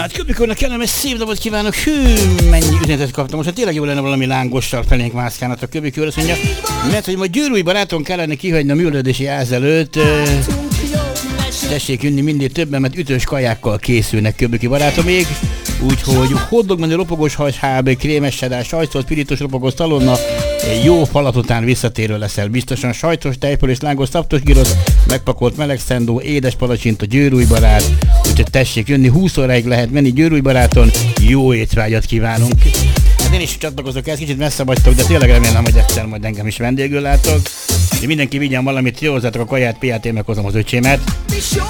Hát Köbikőrnek kellemes szép napot kívánok. Hű, mennyi üzenetet kaptam. Most hát tényleg jó lenne valami lángossal felénk mászkálnak a Köbikőr. Azt mondja, mert hogy majd Győrúj baráton kellene kihagyni a művelődési áz előtt. Tessék jönni mindig többen, mert ütős kajákkal készülnek Köbiki barátomig. Úgyhogy hotdog menü, ropogós hajsháb, krémes sedás, sajtos, spiritus, ropogós szalonna, jó falat után visszatérő leszel biztosan, sajtos, tejföl és lángos szaptos gyrosz, megpakolt meleg szendó, édes palacsinta, Győrúj barát. Úgyhogy tessék jönni, 20 óráig lehet menni Győrúj baráton, jó étvágyat kívánunk. Hát én is csatlakozok ezt, kicsit messze vagytok, de tényleg remélem, hogy egyszer majd engem is vendégül látok. Mindenki vigyen valamit, józzátok a kaját, piát, én meghozom az öcsémet.